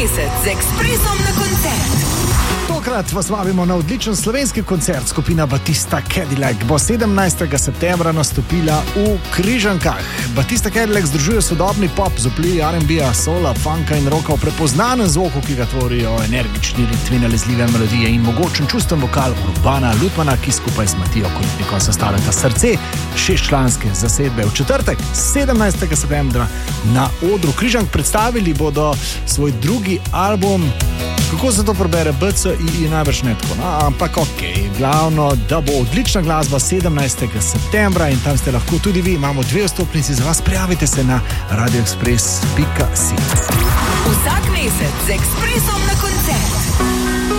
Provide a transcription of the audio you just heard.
mesec z Ekspresom na koncert. Tokrat vas vabimo na odličen slovenski koncert. Skupina Batista Cadillac bo 17. septembra nastopila v Križankah. Batista Cadillac združuje sodobni pop z vplivi R&B-a, soula, funka in rocka v prepoznanem zvoku, ki ga tvorijo energični ritmi, nalezljive melodije in mogočen čusten vokal Urbana Lutmana, ki skupaj z Matijo Koritnikom sestavljata srce 6-članske zasedbe. V četrtek, 17. septembra na odru Križank predstavili bodo svoj drugi album. Kako se to prebere? BCI najbrž ne tako, no? Ampak glavno, da bo odlična glasba 17. septembra in tam ste lahko tudi vi. Imamo 2 vstopnici za vas, prijavite se na radioexpress.si. Vsak mesec z Ekspresom na koncert.